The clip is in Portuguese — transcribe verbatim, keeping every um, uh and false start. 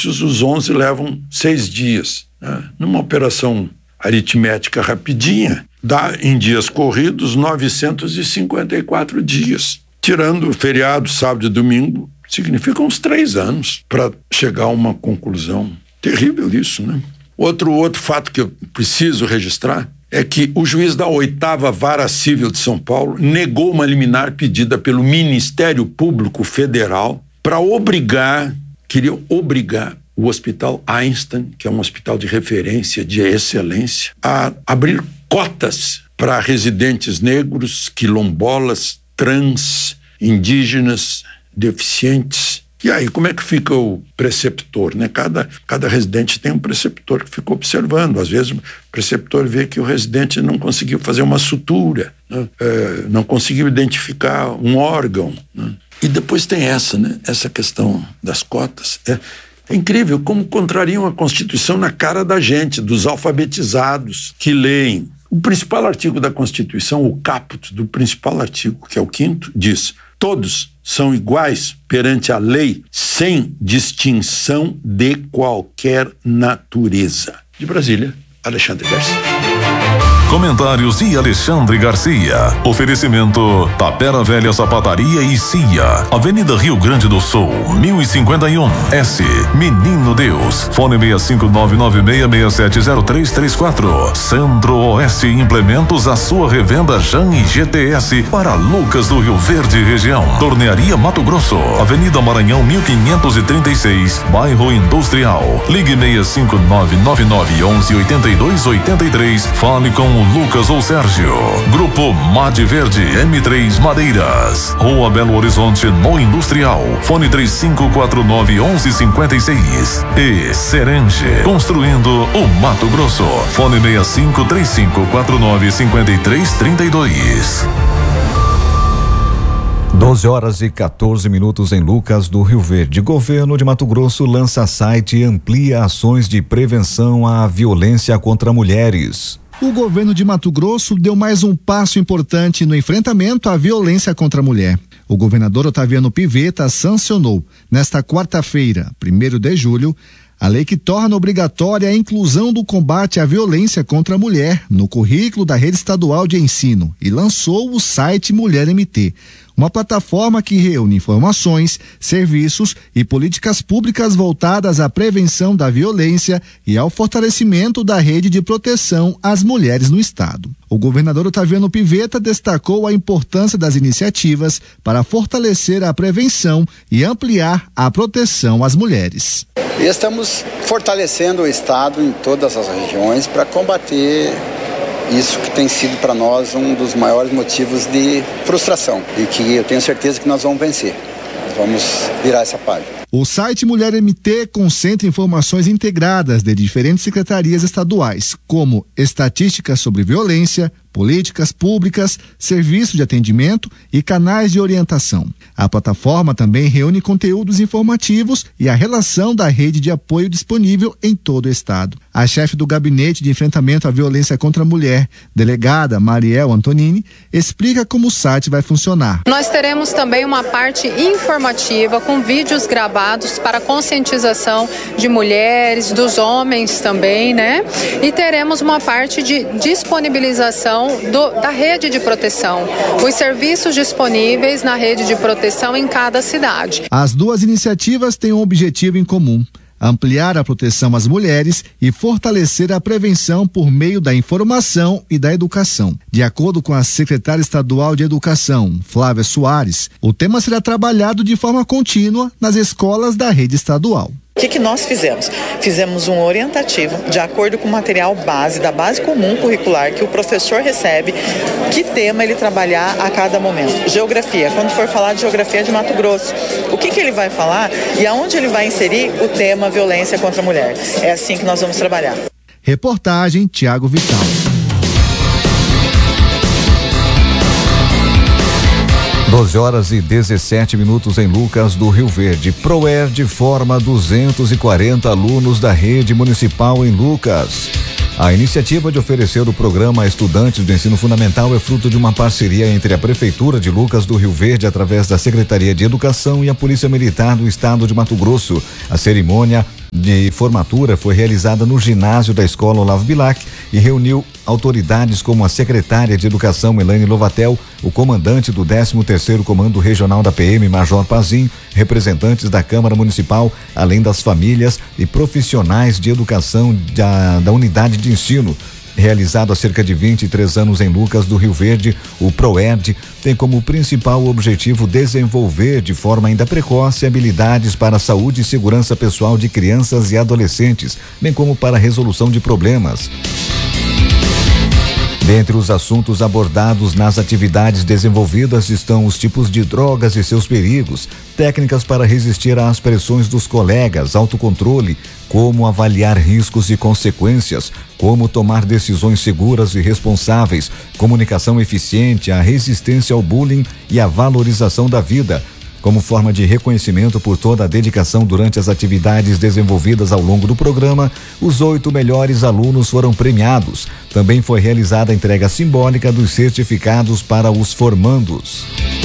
exercícios, os onze levam seis dias. Né? Numa operação aritmética rapidinha, dá em dias corridos novecentos e cinquenta e quatro dias. Tirando feriado, sábado e domingo, significa uns três anos para chegar a uma conclusão. Terrível isso, né? Outro, outro fato que eu preciso registrar é que o juiz da oitava Vara Civil de São Paulo negou uma liminar pedida pelo Ministério Público Federal para obrigar, queria obrigar o Hospital Einstein, que é um hospital de referência, de excelência, a abrir cotas para residentes negros, quilombolas, trans, indígenas, deficientes. E aí, como é que fica o preceptor, né? Cada, cada residente tem um preceptor que fica observando. Às vezes o preceptor vê que o residente não conseguiu fazer uma sutura, né? é, não conseguiu identificar um órgão, né? E depois tem essa, né? Essa questão das cotas. É, é incrível como contrariam a Constituição na cara da gente, dos alfabetizados que leem. O principal artigo da Constituição, o caput do principal artigo, que é o quinto, diz: todos são iguais perante a lei, sem distinção de qualquer natureza. De Brasília, Alexandre Garcia. Comentários de Alexandre Garcia. Oferecimento Tapera Velha Sapataria e C I A. Avenida Rio Grande do Sul, mil e cinquenta e um, S. Menino Deus. Fone seis cinco nove nove seis seis sete zero três três quatro. Centro-Oeste Implementos, a sua revenda Jan e G T S para Lucas do Rio Verde região. Tornearia Mato Grosso. Avenida Maranhão mil quinhentos e trinta e seis, Bairro Industrial. Ligue seis cinco nove nove nove onze oitenta e dois oitenta e três. Fale com o Lucas ou Sérgio. Grupo Made Verde M três Madeiras. Rua Belo Horizonte no Industrial. Fone três cinco quatro nove onze cinquenta e seis. E Serenge. Construindo o Mato Grosso. Fone seis cinco três cinco quatro nove cinco três três dois. doze horas e quatorze minutos em Lucas do Rio Verde. Governo de Mato Grosso lança site e amplia ações de prevenção à violência contra mulheres. O governo de Mato Grosso deu mais um passo importante no enfrentamento à violência contra a mulher. O governador Otaviano Pivetta sancionou, nesta quarta-feira, primeiro de julho, a lei que torna obrigatória a inclusão do combate à violência contra a mulher no currículo da rede estadual de ensino e lançou o site Mulher M T, uma plataforma que reúne informações, serviços e políticas públicas voltadas à prevenção da violência e ao fortalecimento da rede de proteção às mulheres no estado. O governador Otaviano Pivetta destacou a importância das iniciativas para fortalecer a prevenção e ampliar a proteção às mulheres. E estamos fortalecendo o estado em todas as regiões para combater isso que tem sido para nós um dos maiores motivos de frustração e que eu tenho certeza que nós vamos vencer. Vamos virar essa página. O site Mulher M T concentra informações integradas de diferentes secretarias estaduais, como estatísticas sobre violência, políticas públicas, serviço de atendimento e canais de orientação. A plataforma também reúne conteúdos informativos e a relação da rede de apoio disponível em todo o estado. A chefe do Gabinete de Enfrentamento à Violência contra a Mulher, delegada Mariel Antonini, explica como o site vai funcionar. Nós teremos também uma parte informativa com vídeos gravados para conscientização de mulheres, dos homens também, né? E teremos uma parte de disponibilização do, da rede de proteção, os serviços disponíveis na rede de proteção em cada cidade. As duas iniciativas têm um objetivo em comum: ampliar a proteção às mulheres e fortalecer a prevenção por meio da informação e da educação. De acordo com a secretária estadual de Educação, Flávia Soares, o tema será trabalhado de forma contínua nas escolas da rede estadual. O que, que nós fizemos? Fizemos um orientativo de acordo com o material base, da base comum curricular que o professor recebe, que tema ele trabalhar a cada momento. Geografia, quando for falar de geografia de Mato Grosso, o que, que ele vai falar e aonde ele vai inserir o tema violência contra a mulher. É assim que nós vamos trabalhar. Reportagem Tiago Vital. doze horas e dezessete minutos em Lucas do Rio Verde. Proerd forma duzentos e quarenta alunos da rede municipal em Lucas. A iniciativa de oferecer o programa a estudantes do ensino fundamental é fruto de uma parceria entre a Prefeitura de Lucas do Rio Verde, através da Secretaria de Educação, e a Polícia Militar do Estado de Mato Grosso. A cerimônia de formatura foi realizada no ginásio da Escola Olavo Bilac e reuniu autoridades como a secretária de Educação, Elaine Lovatel, o comandante do décimo terceiro Comando Regional da P M, Major Pazin, representantes da Câmara Municipal, além das famílias e profissionais de educação da, da unidade de ensino. Realizado há cerca de vinte e três anos em Lucas do Rio Verde, o PROERD tem como principal objetivo desenvolver de forma ainda precoce habilidades para a saúde e segurança pessoal de crianças e adolescentes, bem como para a resolução de problemas. Dentre os assuntos abordados nas atividades desenvolvidas estão os tipos de drogas e seus perigos, técnicas para resistir às pressões dos colegas, autocontrole, como avaliar riscos e consequências, como tomar decisões seguras e responsáveis, comunicação eficiente, a resistência ao bullying e a valorização da vida. Como forma de reconhecimento por toda a dedicação durante as atividades desenvolvidas ao longo do programa, os oito melhores alunos foram premiados. Também foi realizada a entrega simbólica dos certificados para os formandos.